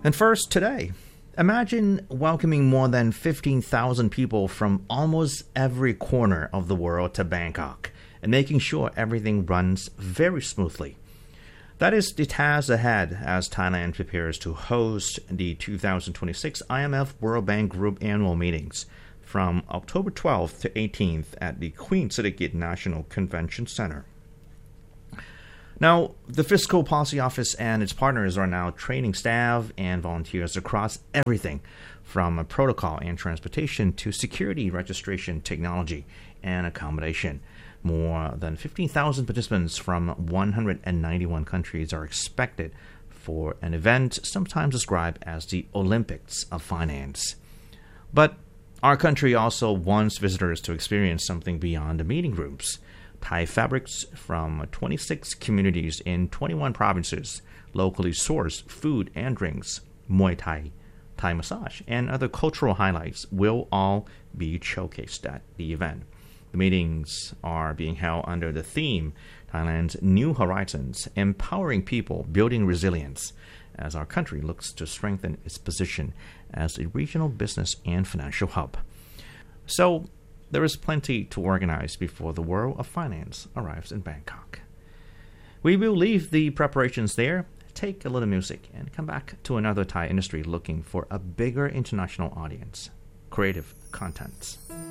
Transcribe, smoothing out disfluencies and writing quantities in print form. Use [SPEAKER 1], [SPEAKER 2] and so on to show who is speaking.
[SPEAKER 1] And first, today, imagine welcoming more than 15,000 people from almost every corner of the world to Bangkok and making sure everything runs very smoothly. That is the task ahead as Thailand prepares to host the 2026 IMF World Bank Group annual meetings from October 12th to 18th at the Queen Sirikit National Convention Center. Now, the Fiscal Policy Office and its partners are now training staff and volunteers across everything from protocol and transportation to security registration technology and accommodation. More than 15,000 participants from 191 countries are expected for an event sometimes described as the Olympics of Finance. But our country also wants visitors to experience something beyond the meeting rooms. Thai fabrics from 26 communities in 21 provinces, locally sourced food and drinks, Muay Thai, Thai massage, and other cultural highlights will all be showcased at the event. The meetings are being held under the theme Thailand's New Horizons, Empowering People, Building Resilience, as our country looks to strengthen its position as a regional business and financial hub. So, there is plenty to organize before the world of finance arrives in Bangkok. We will leave the preparations there, take a little music, and come back to another Thai industry looking for a bigger international audience. Creative Contents.